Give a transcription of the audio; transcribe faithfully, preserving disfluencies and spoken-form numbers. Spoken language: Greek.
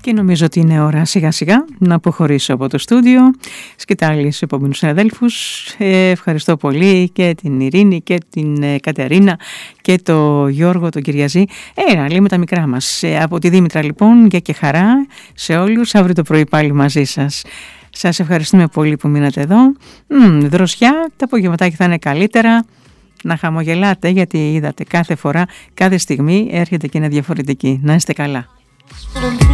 Και νομίζω ότι είναι ώρα σιγά σιγά να αποχωρήσω από το στούντιο. Σκητάλη στους επόμενους συναδέλφους. Ε, ευχαριστώ πολύ και την Ειρήνη και την ε, Κατερίνα και το Γιώργο τον Κυριαζή. Ε, να λέμε τα μικρά μας. Ε, από τη Δήμητρα λοιπόν, για και χαρά σε όλους. Αύριο το πρωί πάλι μαζί σας. Σας ευχαριστούμε πολύ που μείνατε εδώ. Μ, δροσιά, τα απογευματάκια θα είναι καλύτερα. Να χαμογελάτε, γιατί είδατε κάθε φορά, κάθε στιγμή έρχεται και είναι διαφορετική. Να είστε καλά.